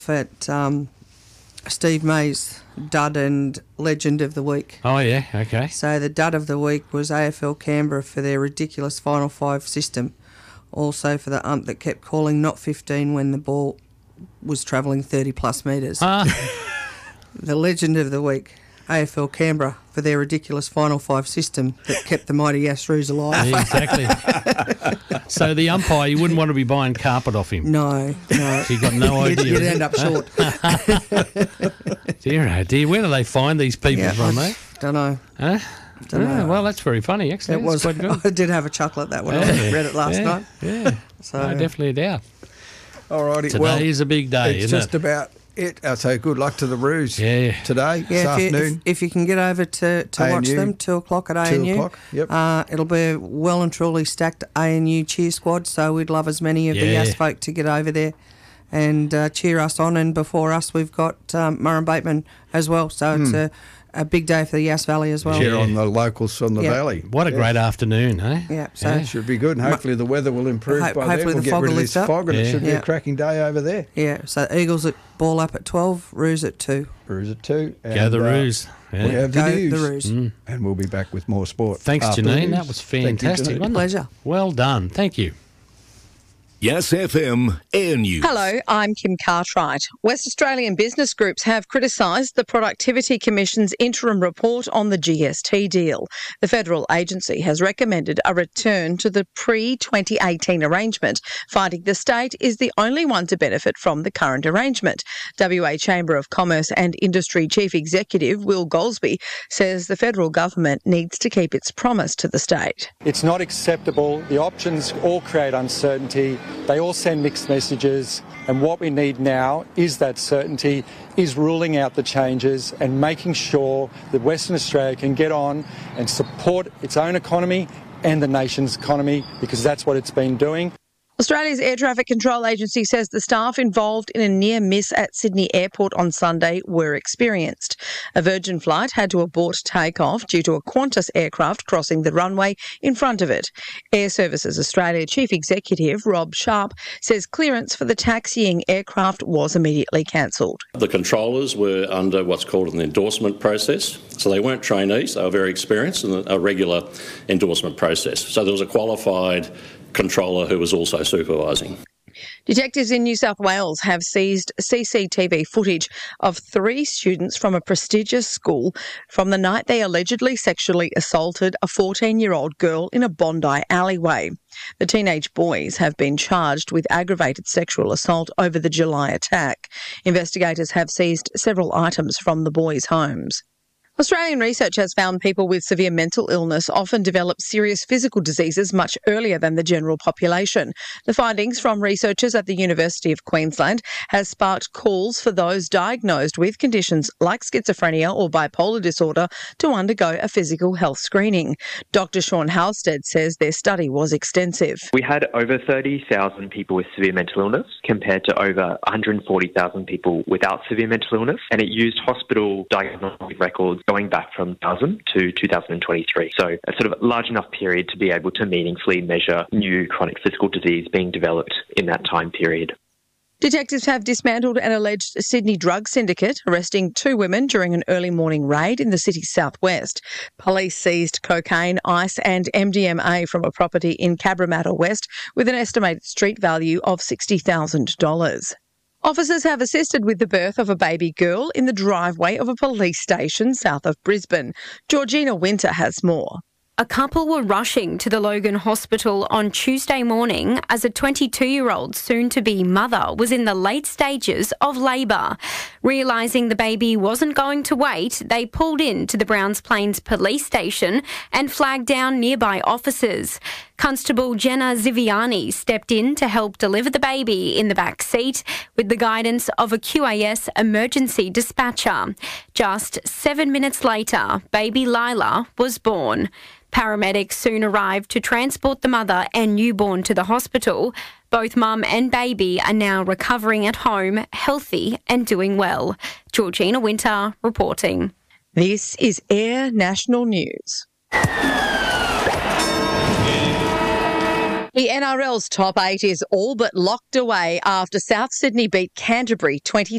at Steve May's Dud and Legend of the Week. Oh, yeah, okay. So the Dud of the Week was AFL Canberra for their ridiculous Final Five system. Also for the ump that kept calling not 15 when the ball was travelling 30-plus metres. The Legend of the Week, AFL Canberra for their ridiculous Final Five system that kept the mighty Asroos alive. Yeah, exactly. So the umpire, you wouldn't want to be buying carpet off him. No. You got no idea. You'd end up short. Dear, oh dear. Where do they find these people from, eh? Don't know. Huh? Don't know. Well, that's very funny, actually. It was. Quite good. I did have a chuckle at that when I read it last night. Yeah, So no, definitely a doubt. All righty. Today is a big day, it's isn't just about it. So good luck to the Roos Yeah. today, this afternoon. If you can get over to watch them, 2 o'clock at ANU. 2 o'clock, yep. It'll be a well and truly stacked ANU cheer squad, so we'd love as many of the Yass folk to get over there and cheer us on. And before us, we've got Murray Bateman as well, so it's a big day for the Yass Valley as well. Cheer on the locals from the valley. What a great afternoon, eh? Yeah, so Should be good, and hopefully the weather will improve by then. hopefully We'll the get fog rid will of lift this up. fog, and it should be Yeah. a cracking day over there. yeah, so Eagles at ball up at 12, Roos at 2. Roos at 2. Go the Roos. Yeah. We have the Go news. the Roos. And we'll be back with more sport. Thanks, after Janine. the news. That was Thank you, fantastic, Janine. wasn't it? Pleasure. Well done. Thank you. Yes FM Air News. Hello, I'm Kim Cartwright. West Australian business groups have criticised the Productivity Commission's interim report on the GST deal. The federal agency has recommended a return to the pre-2018 arrangement, finding the state is the only one to benefit from the current arrangement. WA Chamber of Commerce and Industry Chief Executive Will Goldsby says the federal government needs to keep its promise to the state. It's not acceptable. The options all create uncertainty. They all send mixed messages, and what we need now is that certainty, is ruling out the changes and making sure that Western Australia can get on and support its own economy and the nation's economy, because that's what it's been doing. Australia's Air Traffic Control Agency says the staff involved in a near miss at Sydney Airport on Sunday were experienced. A Virgin flight had to abort takeoff due to a Qantas aircraft crossing the runway in front of it. Air Services Australia Chief Executive Rob Sharp says clearance for the taxiing aircraft was immediately cancelled. The controllers were under what's called an endorsement process. So they weren't trainees, they were very experienced in a regular endorsement process. So there was a qualified controller who was also supervising. Detectives in New South Wales have seized CCTV footage of 3 students from a prestigious school from the night they allegedly sexually assaulted a 14-year-old girl in a Bondi alleyway. The teenage boys have been charged with aggravated sexual assault over the July attack. Investigators have seized several items from the boys' homes. Australian research has found people with severe mental illness often develop serious physical diseases much earlier than the general population. The findings from researchers at the University of Queensland has sparked calls for those diagnosed with conditions like schizophrenia or bipolar disorder to undergo a physical health screening. Dr. Sean Halstead says their study was extensive. We had over 30,000 people with severe mental illness compared to over 140,000 people without severe mental illness, and it used hospital diagnostic records going back from 2000 to 2023. So a sort of large enough period to be able to meaningfully measure new chronic physical disease being developed in that time period. Detectives have dismantled an alleged Sydney drug syndicate, arresting 2 women during an early morning raid in the city's southwest. Police seized cocaine, ice and MDMA from a property in Cabramatta West with an estimated street value of $60,000. Officers have assisted with the birth of a baby girl in the driveway of a police station south of Brisbane. Georgina Winter has more. A couple were rushing to the Logan Hospital on Tuesday morning as a 22-year-old soon-to-be mother was in the late stages of labour. Realising the baby wasn't going to wait, they pulled in to the Browns Plains police station and flagged down nearby officers. Constable Jenna Ziviani stepped in to help deliver the baby in the back seat with the guidance of a QAS emergency dispatcher. Just 7 minutes later, baby Lila was born. Paramedics soon arrived to transport the mother and newborn to the hospital. Both mum and baby are now recovering at home, healthy and doing well. Georgina Winter reporting. This is Air National News. The NRL's top 8 is all but locked away after South Sydney beat Canterbury 22